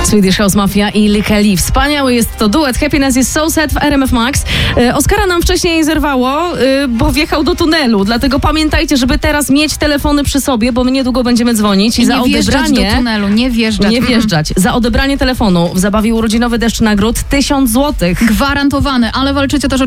Swedish House Mafia i Lykke Li. Wspaniały jest to duet. Happiness is so sad w RMF Max. Oskara nam wcześniej zerwało, bo wjechał do tunelu. Dlatego pamiętajcie, żeby teraz mieć telefony przy sobie, bo my niedługo będziemy dzwonić. I za odebranie do tunelu, nie wjeżdżać. Nie wjeżdżać. Za odebranie telefonu w zabawie urodzinowy Deszcz Nagród 1000 zł. Gwarantowany, ale walczycie też